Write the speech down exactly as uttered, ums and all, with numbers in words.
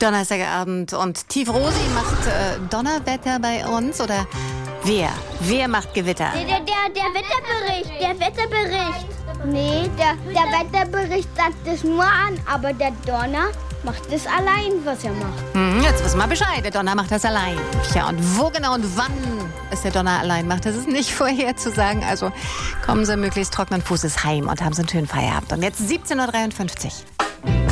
Donnerstagabend und Tief Rosi macht äh, Donnerwetter bei uns oder wer? Wer macht Gewitter? Der, der, der, der Wetterbericht, der Wetterbericht. Nee, der, der Wetterbericht sagt es nur an, aber der Donner macht es allein, was er macht. Hm, jetzt wissen wir Bescheid, der Donner macht das allein. Tja, und wo genau und wann es der Donner allein macht, das ist nicht vorherzusagen. Also kommen Sie möglichst trockenen Fußes heim und haben Sie einen schönen Feierabend. Und jetzt siebzehn Uhr dreiundfünfzig.